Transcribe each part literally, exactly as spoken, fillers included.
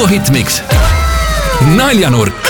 Duo Hitmix Naljanurk.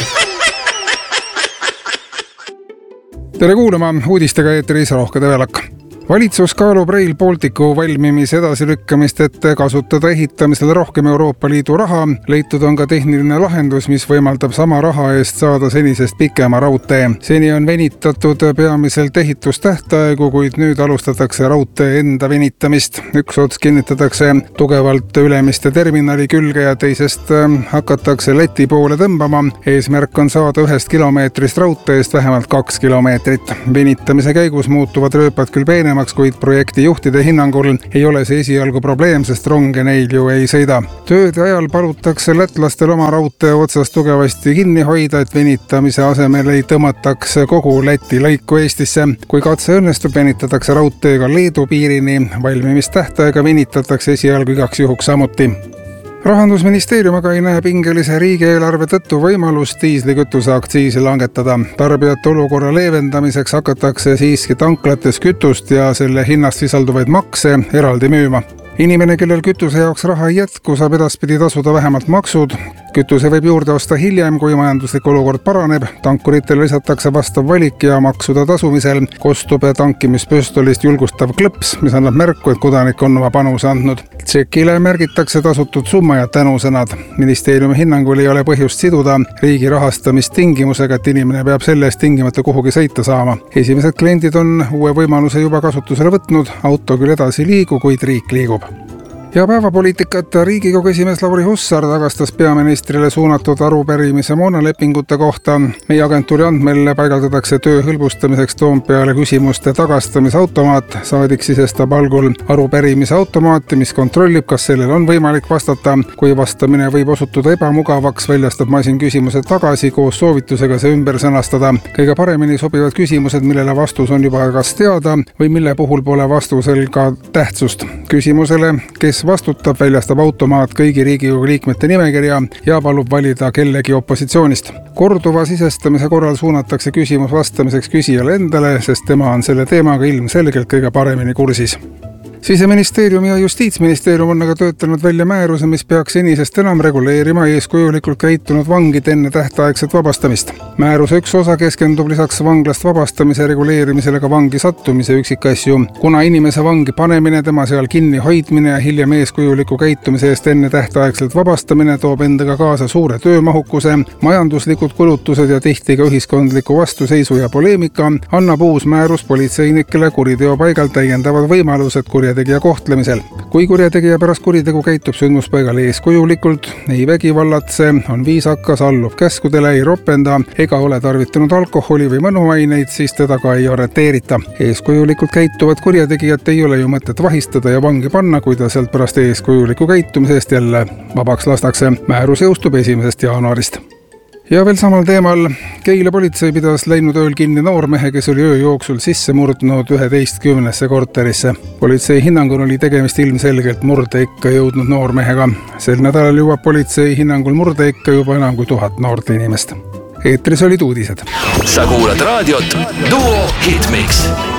Tere kuulama, uudistega eetris Rohke Tõvelak. Valitsus kaalub Rail Balticu valmimise edasilükkamist, et kasutada ehitamisele rohkem Euroopa Liidu raha. Leitud on ka tehniline lahendus, mis võimaldab sama raha eest saada senisest pikema raudtee. Seni on venitatud peamiselt ehitustähtaegu, kuid nüüd alustatakse raudtee enda venitamist. Üks ots kinnitatakse tugevalt Ülemiste terminali külge ja teisest hakatakse Läti poole tõmbama. Eesmärk on saada ühest kilomeetrist raudteest vähemalt kaks kilomeetrit. Venitamise käigus muutuvad rööpad küll peenemaks, kuid projekti juhtide hinnangul ei ole see esialgu probleem, sest ronge neil ju ei sõida. Tööde ajal palutakse lätlastel oma raudtee otsast tugevasti kinni hoida, et venitamise asemel ei tõmmataks kogu Läti lõiku Eestisse. Kui katse õnnestub, venitatakse raudteega Leedu piirini. Valmimistähtaega venitatakse esialgu igaks juhuks samuti. Rahandusministeerium aga ei näe pingelise riigieelarve tõttu võimalust diislikütuse aktsiisi langetada. Tarbijate olukorra leevendamiseks hakatakse siiski tanklates kütust ja selle hinnast sisalduvaid makse eraldi müüma. Inimene, kellel kütuse jaoks raha ei jätku, saab edaspidi tasuda vähemalt maksud. Kütuse võib juurde osta hiljem, kui majanduslik olukord paraneb. Tankuritele lisatakse vastav valik ja maksude tasumisel kostub tankimispüstolist julgustav klõps, mis annab märku, et kodanik on oma panuse andnud. Tšekile märgitakse tasutud summa ja tänusõnad. Ministeeriumi hinnangul ei ole põhjust siduda riigi rahastamist tingimusega, et inimene peab selle eest tingimata kuhugi sõita saama. Esimesed kliendid on uue võimaluse juba kasutusele võtnud. Auto küll edasi liigu, kuid riik liigub. Ja päevapoliitikat Riigikogu esimees Lauri Hussar tagastas peaministrile suunatud arupärimise moonalepingute kohta. Meie agentuuri andmel paigaldatakse töö hõlbustamiseks Toompeale küsimuste tagastamisautomaat. Saadik sisestab algul arupärimise automaati, mis kontrollib, kas sellel on võimalik vastata. Kui vastamine võib osutuda ebamugavaks, väljastab masin küsimuse tagasi koos soovitusega see ümber sõnastada. Kõige paremini sobivad küsimused, millele vastus on juba kas teada või mille puhul pole vastusel ka tähtsust. Küsimusele, kes vastutab, väljastab automaat kõigi Riigikogu liikmete nimekirja ja palub valida kellegi opositsioonist. Korduva sisestamise korral suunatakse küsimus vastamiseks küsijale endale, sest tema on selle teemaga ilmselgelt kõige paremini kursis. Siseministeerium ja Justiitsministeerium on aga töötanud välja määruse, mis peaks senisest enam reguleerima eeskujulikult käitunud vangide enne tähtaegset vabastamist. Määruse üks osa keskendub lisaks vanglast vabastamise reguleerimisele ka vangi sattumise üksikasju. Kuna inimese vangi panemine, tema seal kinni hoidmine ja hiljem eeskujuliku käitumise eest enne tähtaegselt vabastamine toob endaga kaasa suure töömahukuse, majanduslikud kulutused ja tihti ka ühiskondliku vastuseisu ja poleemika, annab uus määrus politseinikele kuriteo paigal täiendavad võimalused kurja tegija kohtlemisel. Kui kurjategija pärast kuritegu käitub sündmuspaigal eeskujulikult, ei vägivallatse, on viisakas, allub käskudele, ei ropenda ega ole tarvitanud alkoholi või mõnuaineid, siis teda ka ei arreteerita. Eeskujulikult käituvad kurjategijat ei ole ju mõtet vahistada ja vangi panna, kui ta sealt pärast eeskujuliku käitumisest jälle vabaks lastakse. Määrus jõustub esimesest jaanuarist. Ja veel samal teemal, Keila politsei pidas läinud ööl kinni noormehe, kes oli öö jooksul sisse murdnud üheteistkümnesse korterisse. Politsei hinnangul oli tegemist ilmselgelt murdeikka jõudnud noormehega. Sel nädalal jõuab politsei hinnangul murdeikka juba enam kui tuhat noort inimest. Eetris olid uudised. Sa kuulad raadiot Duo Hitmix.